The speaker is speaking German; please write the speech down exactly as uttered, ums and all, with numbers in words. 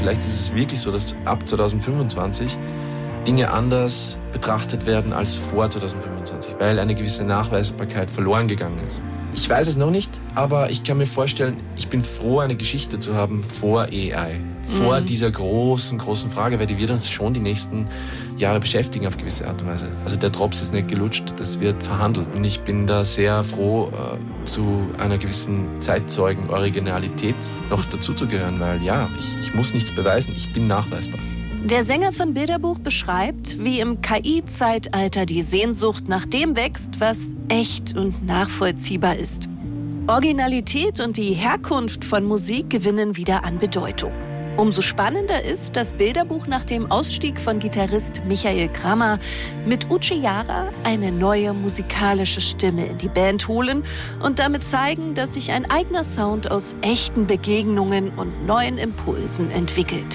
vielleicht ist es wirklich so, dass ab zwanzig fünfundzwanzig Dinge anders betrachtet werden als vor zwanzig fünfundzwanzig, weil eine gewisse Nachweisbarkeit verloren gegangen ist. Ich weiß es noch nicht, aber ich kann mir vorstellen, ich bin froh, eine Geschichte zu haben vor A I, vor mhm. dieser großen, großen Frage, weil die wird uns schon die nächsten Jahre beschäftigen auf gewisse Art und Weise. Also der Drops ist nicht gelutscht, das wird verhandelt. Und ich bin da sehr froh, äh, zu einer gewissen Zeitzeugen-Originalität noch dazuzugehören, weil ja, ich, ich muss nichts beweisen, ich bin nachweisbar. Der Sänger von Bilderbuch beschreibt, wie im K I-Zeitalter die Sehnsucht nach dem wächst, was echt und nachvollziehbar ist. Originalität und die Herkunft von Musik gewinnen wieder an Bedeutung. Umso spannender ist, dass Bilderbuch nach dem Ausstieg von Gitarrist Michael Krammer mit Uche Jara eine neue musikalische Stimme in die Band holen und damit zeigen, dass sich ein eigener Sound aus echten Begegnungen und neuen Impulsen entwickelt.